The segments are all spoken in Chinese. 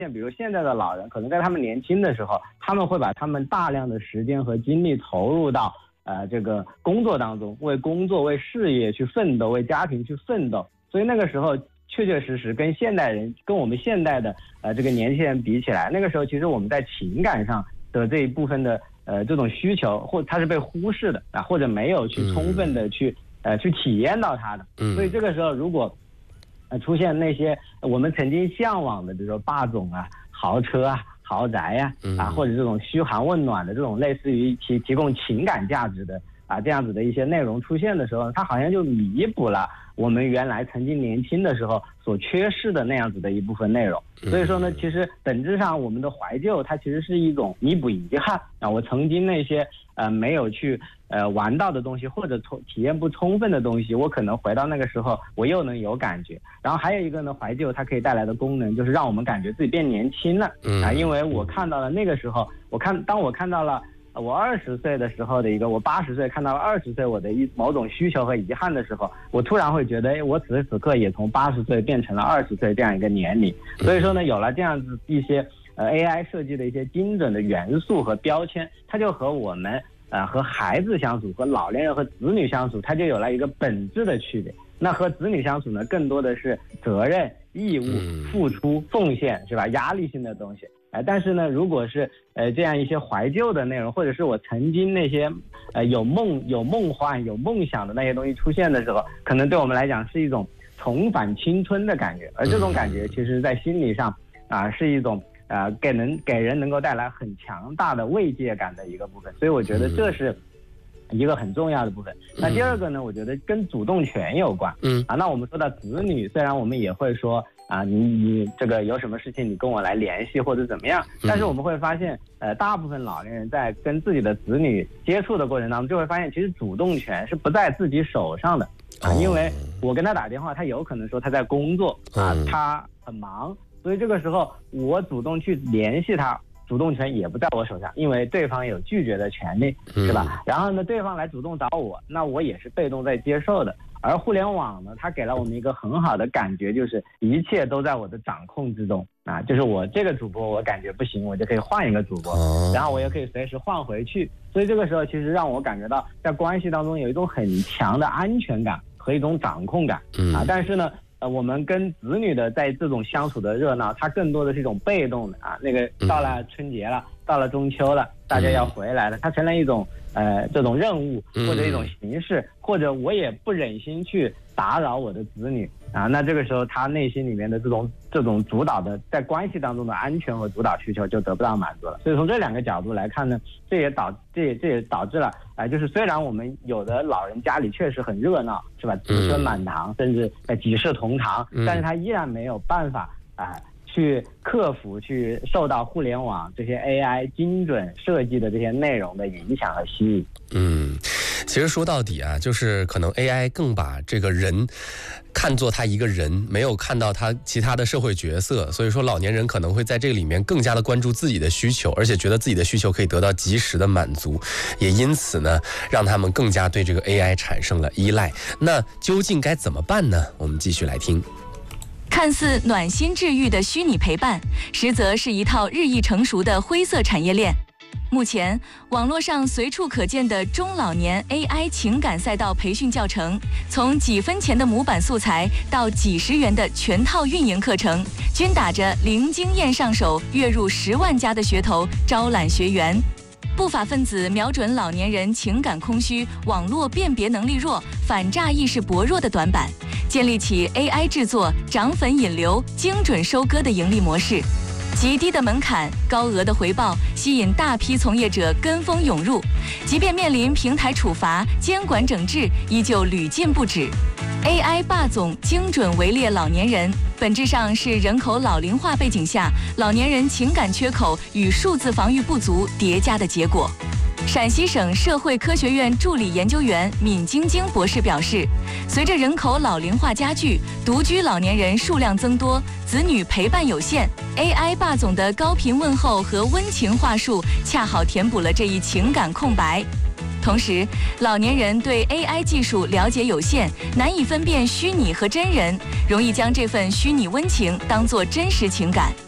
比如现在的老人，可能在他们年轻的时候，他们会把他们大量的时间和精力投入到这个工作当中，为工作、为事业去奋斗，为家庭去奋斗。所以那个时候确确实实跟现代人、跟我们现代的这个年轻人比起来，那个时候其实我们在情感上的这一部分的这种需求，或它是被忽视的或者没有去充分的去体验到它的。所以这个时候如果出现那些我们曾经向往的，比如说霸总啊、豪车啊、豪宅呀或者这种嘘寒问暖的这种类似于提供情感价值的这样子的一些内容出现的时候，它好像就弥补了我们原来曾经年轻的时候所缺失的那样子的一部分内容。所以说呢，其实本质上我们的怀旧，它其实是一种弥补遗憾我曾经那些没有去玩到的东西，或者体验不充分的东西，我可能回到那个时候我又能有感觉。然后还有一个呢，怀旧它可以带来的功能就是让我们感觉自己变年轻了因为我看到了那个时候，当我看到了我20岁的时候的一个，我80岁看到了20岁我的某种需求和遗憾的时候，我突然会觉得我此时此刻也从80岁变成了20岁这样一个年龄。所以说呢，有了这样子一些AI 设计的一些精准的元素和标签，它就和我们和孩子相处，和老年人和子女相处，它就有了一个本质的区别。那和子女相处呢，更多的是责任、义务、付出、奉献，是吧？压力性的东西。但是呢，如果是这样一些怀旧的内容，或者是我曾经那些有梦幻、有梦想的那些东西出现的时候，可能对我们来讲是一种重返青春的感觉。而这种感觉，其实在心理上是一种给人能够带来很强大的慰藉感的一个部分。所以我觉得这是一个很重要的部分。那第二个呢，我觉得跟主动权有关。那我们说到子女，虽然我们也会说你这个有什么事情你跟我来联系或者怎么样，但是我们会发现大部分老年人在跟自己的子女接触的过程当中，就会发现其实主动权是不在自己手上的因为我跟他打电话，他有可能说他在工作他很忙，所以这个时候我主动去联系他，主动权也不在我手上，因为对方有拒绝的权利，是吧？然后呢，对方来主动找我，那我也是被动在接受的。而互联网呢，它给了我们一个很好的感觉，就是一切都在我的掌控之中就是我这个主播我感觉不行，我就可以换一个主播然后我也可以随时换回去。所以这个时候其实让我感觉到在关系当中有一种很强的安全感和一种掌控感但是呢我们跟子女的在这种相处的热闹，它更多的是一种被动的那个到了春节了，到了中秋了，大家要回来了，它成了一种这种任务或者一种形式，或者我也不忍心去打扰我的子女那这个时候他内心里面的这种主导的在关系当中的安全和主导需求就得不到满足了。所以从这两个角度来看呢，这也导致了就是虽然我们有的老人家里确实很热闹，是吧？子孙满堂，甚至几世同堂，但是他依然没有办法去克服去受到互联网这些 AI 精准设计的这些内容的影响和吸引。 其实说到底就是可能 AI 更把这个人看作他一个人，没有看到他其他的社会角色，所以说老年人可能会在这个里面更加的关注自己的需求，而且觉得自己的需求可以得到及时的满足，也因此呢让他们更加对这个 AI 产生了依赖。那究竟该怎么办呢？我们继续来听。 看似暖心治愈的虚拟陪伴，实则是一套日益成熟的灰色产业链。目前，网络上随处可见的中老年 AI 情感赛道培训教程，从几分钱的模板素材到几十元的全套运营课程，均打着零经验上手、月入10万加的噱头招揽学员。不法分子瞄准老年人情感空虚、网络辨别能力弱、反诈意识薄弱的短板，建立起 AI 制作、涨粉引流、精准收割的盈利模式。极低的门槛、高额的回报，吸引大批从业者跟风涌入。即便面临平台处罚、监管整治，依旧屡禁不止。AI 霸总精准围猎老年人，本质上是人口老龄化背景下老年人情感缺口与数字防御不足叠加的结果。陕西省社会科学院助理研究员闵晶晶博士表示，随着人口老龄化加剧，独居老年人数量增多，子女陪伴有限， AI 霸总的高频问候和温情话术恰好填补了这一情感空白。同时，老年人对 AI 技术了解有限，难以分辨虚拟和真人，容易将这份虚拟温情当作真实情感。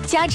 加之